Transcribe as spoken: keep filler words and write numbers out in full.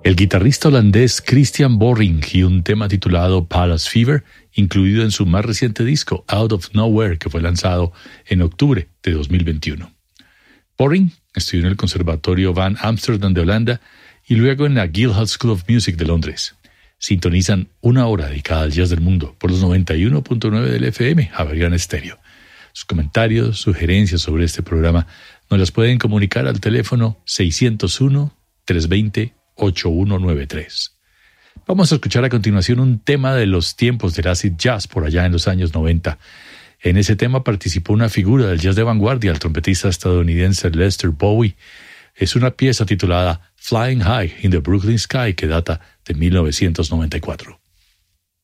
El guitarrista holandés Christian Borring y un tema titulado Palace Fever, incluido en su más reciente disco Out of Nowhere, que fue lanzado en octubre de dos mil veintiuno. Borring estudió en el Conservatorio Van Amsterdam de Holanda y luego en la Guildhall School of Music de Londres. Sintonizan una hora dedicada al jazz del mundo por los noventa y uno punto nueve del F M, Javeriana Estéreo. Sus comentarios, sugerencias sobre este programa nos las pueden comunicar al teléfono seiscientos uno, trescientos veinte, ochenta y uno noventa y tres. Vamos a escuchar a continuación un tema de los tiempos del acid jazz por allá en los años noventa. En ese tema participó una figura del jazz de vanguardia, el trompetista estadounidense Lester Bowie. Es una pieza titulada Flying High in the Brooklyn Sky que data de mil novecientos noventa y cuatro.